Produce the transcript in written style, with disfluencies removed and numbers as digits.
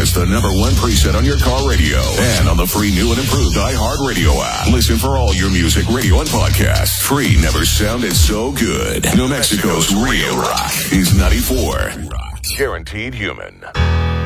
is the #1 preset on your car radio and on the free new and improved iHeartRadio app. Listen for all your music, radio, and podcasts. Free never sounded so good. New Mexico's real rock is 94. Guaranteed Human.